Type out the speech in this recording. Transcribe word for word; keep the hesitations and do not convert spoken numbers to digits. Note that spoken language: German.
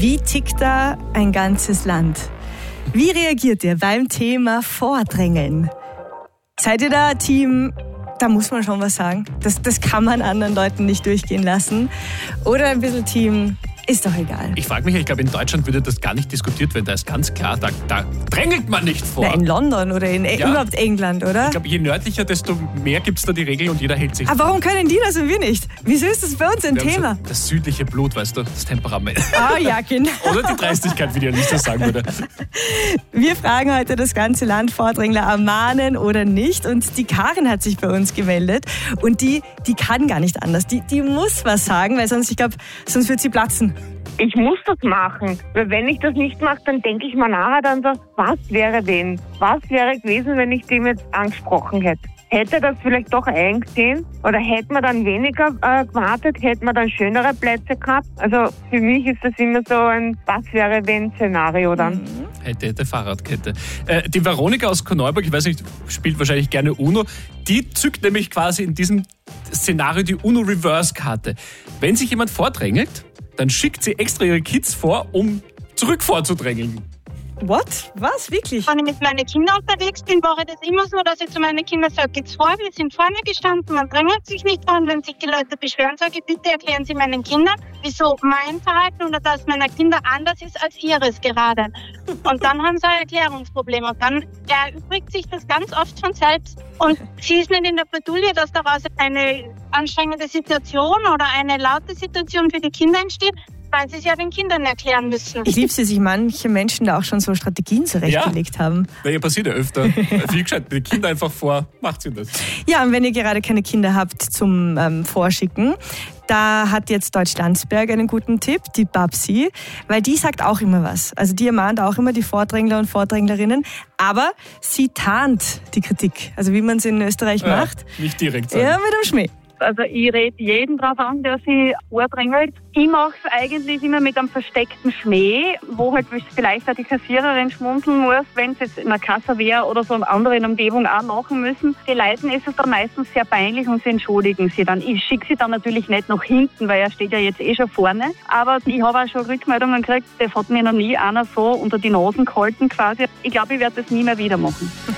Wie tickt da ein ganzes Land? Wie reagiert ihr beim Thema Vordrängeln? Seid ihr da Team, da muss man schon was sagen, das, das kann man anderen Leuten nicht durchgehen lassen? Oder ein bisschen Team, ist doch egal. Ich frage mich, ich glaube, in Deutschland würde das gar nicht diskutiert werden. Da ist ganz klar, da, da drängelt man nicht vor. Na, in London oder in ja. überhaupt England, oder? Ich glaube, je nördlicher, desto mehr gibt es da die Regel und jeder hält sich. Aber warum können die das und wir nicht? Wieso ist das bei uns ein wir Thema? So das südliche Blut, weißt du, das Temperament. Ah ja, genau. Oder die Dreistigkeit, wie die Alisa sagen würde. Wir fragen heute das ganze Land, Vordrängler ermahnen oder nicht. Und die Karin hat sich bei uns gemeldet. Und die, die kann gar nicht anders. Die, die muss was sagen, weil sonst, ich glaube, sonst wird sie platzen. Ich muss das machen, weil wenn ich das nicht mache, dann denke ich mir nachher dann so, was wäre wenn? Was wäre gewesen, wenn ich dem jetzt angesprochen hätte? Hätte er das vielleicht doch eingesehen? Oder hätte man dann weniger äh, gewartet? Hätte man dann schönere Plätze gehabt? Also für mich ist das immer so ein was wäre wenn Szenario dann. Mhm. Hätte, hätte, Fahrradkette. Äh, die Veronika aus Korneuburg, ich weiß nicht, spielt wahrscheinlich gerne Uno, die zückt nämlich quasi in diesem Szenario die Uno-Reverse-Karte. Wenn sich jemand vordrängelt, dann schickt sie extra ihre Kids vor, um zurück vorzudrängeln. What? Was? Wirklich? Wenn ich mit meinen Kindern unterwegs bin, war das immer so, dass ich zu meinen Kindern sage, geht's vor, wir sind vorne gestanden, man drängelt sich nicht vor. Und wenn sich die Leute beschweren, sage ich, bitte erklären Sie meinen Kindern, wieso mein Verhalten oder das meiner Kinder anders ist als ihres gerade. Und dann haben sie ein Erklärungsproblem. Und dann erübrigt sich das ganz oft von selbst. Und sie ist nicht in der Bredouille, dass daraus eine anstrengende Situation oder eine laute Situation für die Kinder entsteht, weil sie es ja den Kindern erklären müssen. Ich liebe es, dass sich manche Menschen da auch schon so Strategien zurechtgelegt ja. haben. Ja, ja, passiert ja öfter. Wie gescheit, die Kinder einfach vor, macht sie das. Ja, und wenn ihr gerade keine Kinder habt zum ähm, Vorschicken, da hat jetzt Deutsch Landsberg einen guten Tipp, die Babsi, weil die sagt auch immer was. Also die ermahnt auch immer die Vordrängler und Vordränglerinnen, aber sie tarnt die Kritik, also wie man es in Österreich ja, macht. Nicht direkt sagen. Ja, mit dem Schmäh. Also ich rede jeden drauf an, der sich vordrängelt. Ich mache es eigentlich immer mit einem versteckten Schmäh, wo halt vielleicht auch die Kassiererin schmunzeln muss, wenn es jetzt in der Kasse wäre oder so eine andere Umgebung auch machen müssen. Die Leuten ist es dann meistens sehr peinlich und sie entschuldigen sie dann. Ich schicke sie dann natürlich nicht nach hinten, weil er steht ja jetzt eh schon vorne. Aber ich habe auch schon Rückmeldungen gekriegt, das hat mir noch nie einer so unter die Nasen gehalten quasi. Ich glaube, ich werde das nie mehr wieder machen.